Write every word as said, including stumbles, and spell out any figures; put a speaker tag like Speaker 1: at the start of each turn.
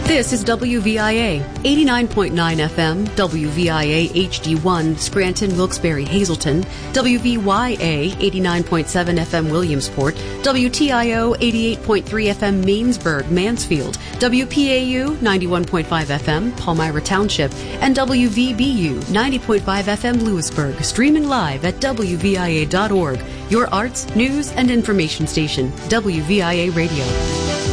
Speaker 1: This is W V I A, eighty-nine point nine F M, W V I A H D one, Scranton, Wilkes-Barre, Hazleton, W V Y A, eighty-nine point seven F M, Williamsport, W T I O, eighty-eight point three F M, Mainsburg, Mansfield, W P A U, ninety-one point five F M, Palmyra Township, and W V B U, ninety point five F M, Lewisburg, streaming live at W V I A dot org, your arts, news, and information station, W V I A Radio.